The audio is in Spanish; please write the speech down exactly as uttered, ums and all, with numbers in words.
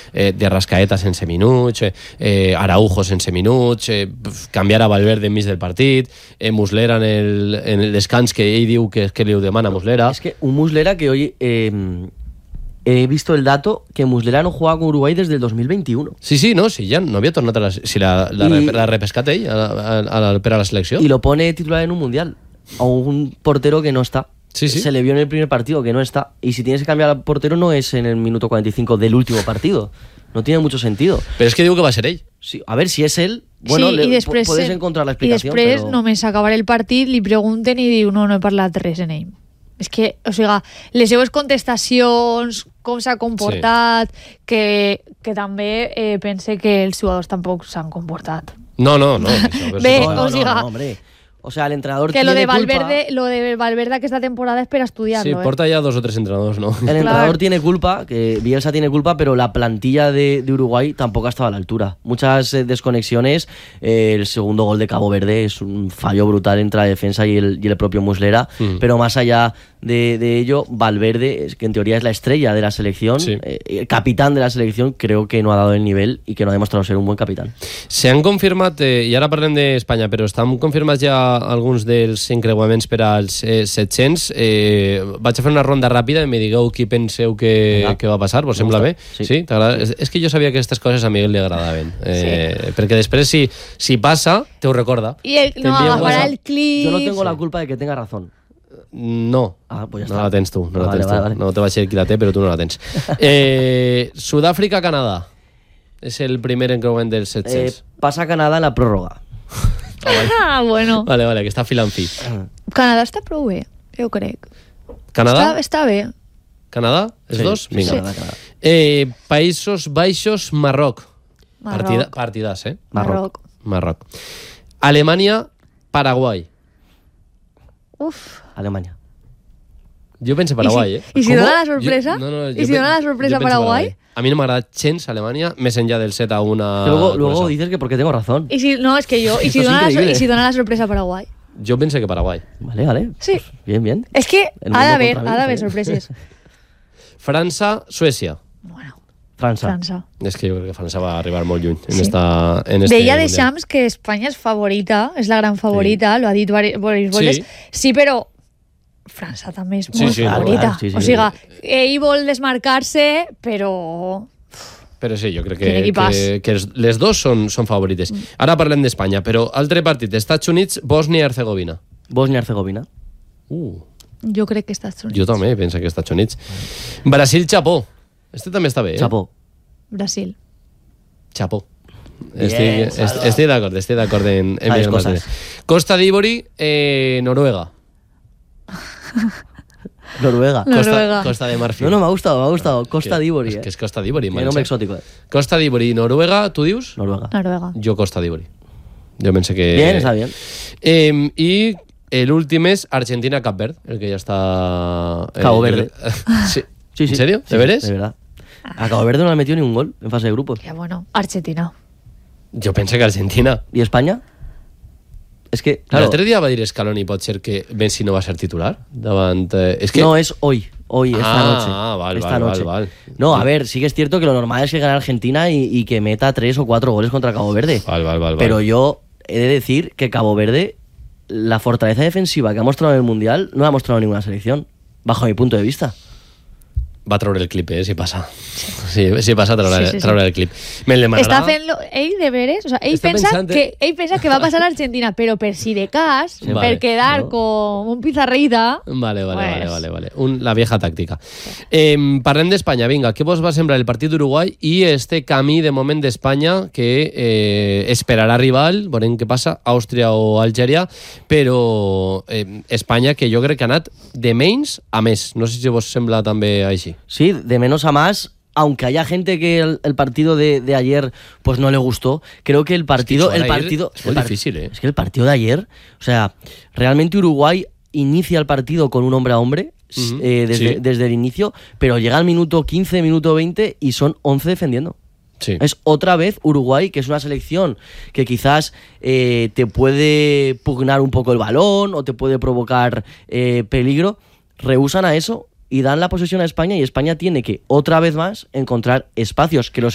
eh, de Rascaeta sense minuts, eh, eh, Araujo sense minuts, eh, canviar a Valverde enmig del partit, eh, Muslera en el, en el descans que ell diu que, que li ho demana Muslera. Es que un Muslera que hoy... Eh, he visto el dato que Muslera no jugaba con Uruguay desde el dos mil veintiuno. Sí, sí, no, sí, ja no havia tornat a la... Si la, la, I, la repescat ell a, a, a la, per a la selecció. Y lo pone titular en un mundial. A un portero que no está. Sí, sí. Se le vio en el primer partido que no está. Y si tienes que cambiar al portero no es en el minuto cuarenta y cinco del último partido. No tiene mucho sentido. Però és que diu que va ser ell. Sí, a ver, si es él, bueno, sí, le, i després, puedes encontrar la explicación. I després, però... només acabar el partit, li pregunten i diu, no, no he parlat res en ell. És que, o sigui, les seves contestacions, com s'ha comportat, sí. que, que també eh, pense que els jugadors tampoc s'han comportat. No, no, no. Això, Bé, no, no, o sigui... no, no, hombre. O sea, el entrenador que tiene lo de Valverde, culpa. lo de Valverde aquesta temporada es per estudiarlo. Sí, eh. porta ya dos o tres entrenadores, ¿no? El entrenador tiene culpa, que Bielsa tiene culpa, pero la plantilla de, de Uruguay tampoco ha estado a la altura. Muchas eh, desconexiones. Eh, el segundo gol de Cabo Verde es un fallo brutal entre la defensa y el, y el propio Muslera. Mm. Pero más allá de, de ello, Valverde, que en teoría es la estrella de la selección, sí. eh, el capitán de la selección, creo que no ha dado el nivel y que no ha demostrado ser un buen capitán. Se han confirmat, eh, i ara parlem d'Espanya, però estan confirmats ja alguns dels encreuaments per als eh, set-cents. Eh, vaig a fer una ronda ràpida i me digueu qui penseu que, ah, que va passar. Vos sembla bé? Sí. Sí? És, és que jo sabia que aquestes coses a Miguel li agradaven. Eh, sí. Perquè després, si, si passa, te ho recorda. I el, no, agafarà el clip... Yo no tengo sí. la culpa de que tenga razón. No, ah, pues ja no la tens tu, no, ah, la tens vale, tu. vale. No te vaig dir qui la té, però tu no la tens. Eh, Sud-àfrica-Canadà és el primer encreuament dels set-cents. Eh, passa a Canadà en la pròrroga. Oh, vale. Ah, bueno. Vale, vale, que està filant fi. Canadà està prou bé, jo crec. Canadà? Està, està bé. Canadà? Els sí, dos? Vinga. Sí. Canadà, Canadà. Eh, Països Baixos, Marroc. Marroc. Partida, partidàs, eh? Marroc. Marroc. Alemanya, Paraguai. Uf. Alemanya. Jo penso Paraguai, I eh? si, i si dona la sorpresa? Jo, no, no, I si dona la sorpresa Paraguai? A mi no m'agrada gens Alemanya, més enllà del set a un. Luego, luego dices que porque tengo razón. Y si, no, es que yo. Y si, dona la, y si dona la sorpresa Paraguay. Jo penso que Paraguai. Vale, vale. Sí. Pues bien, bien. Es que ha d'haver, ha d'haver sorpreses. França, Suècia. Bueno. França. França. És que jo crec que França va arribar molt lluny en sí. esta, en este Deia de Shams que Espanya és favorita, és la gran favorita, sí. lo ha dit varias veces. Sí. sí, però França també és molt sí, sí, favorita. No, sí, sí, o sigui, ell vol desmarcar-se, però... Però sí, jo crec que, que, que les dos són, són favorites. Mm. Ara parlem d'Espanya, però altre partit, Estats Units, Bòsnia-Herzegovina. Bòsnia-Herzegovina. Uh. Jo crec que Estats Units. Jo també penso que Estats Units. Brasil-Japó. Este també està bé, eh? Japó. Brasil. Japó. Estic, yes, est, estic d'acord, estic d'acord en, en més coses. Costa d'Ivori, eh, Noruega. Noruega. Noruega. Costa, Costa de Marfil. No, no, me ha gustado, me ha gustado. Costa d'Ivori, eh? eh? Que és Costa d'Ivori, Qué nombre exótico, eh? Costa d'Ivori, Noruega, tu dius? Noruega. Noruega. Jo Costa d'Ivori. Jo penso que... Bien, está bien. Eh, I l'últim és Argentina-Cap Verd, el que ja està... Eh, Cabo Verde. sí. Sí, sí. ¿En serio? Sí, ¿De veres? De verdad. A Cabo Verde no le ha metido ni un gol en fase de grupos. Ya bueno, Argentina. Jo penso que Argentina. ¿Y España? Es que, claro... L'altre dia va dir Scaloni, pot ser que Messi no va ser titular davant... Eh, es que... No, es hoy. Hoy, esta ah, noche. Ah, vale, esta vale, noche. vale, vale. No, a ver, sí que es cierto que lo normal es que gane Argentina y, y que meta tres o cuatro goles contra Cabo Verde. Vale, vale, vale. Pero vale. yo he de decir que Cabo Verde, la fortaleza defensiva que ha mostrado en el Mundial, no ha mostrado ninguna selección, bajo mi punto de vista. Va treure el clip, eh, si passa. Sí, si passa, treure, sí, sí, sí. treure el clip. Me'l demanarà... Està fent-lo ell de veres, o sea, ell pensa, pensant, que, ell pensa que va passar a Argentina, però per si de cas, Sí, per vale, quedar no? com un pizarrita... Vale, vale, Pues- vale, vale, vale. Un, la vieja tàctica. Eh, parlem d'Espanya, vinga. Què vos va semblar el partit d'Uruguai i este camí de moment d'Espanya que eh, esperarà rival, veurem què passa, Àustria o Algèria, però eh, Espanya que jo crec que ha anat de menys a més. No sé si vos sembla també així. Sí, de menos a más, aunque haya gente que el, el partido de, de ayer pues no le gustó, creo que el partido... Es que el partido es muy el par- difícil, ¿eh? Es que el partido de ayer, o sea, realmente Uruguay inicia el partido con un hombre a hombre, Ujú, eh, desde, sí. desde el inicio, pero llega al minuto quince, minuto veinte y son once defendiendo. Sí. Es otra vez Uruguay, que es una selección que quizás eh, te puede pugnar un poco el balón o te puede provocar eh, peligro. Rehusan a eso y dan la posesión a España, y España tiene que, otra vez más, encontrar espacios que los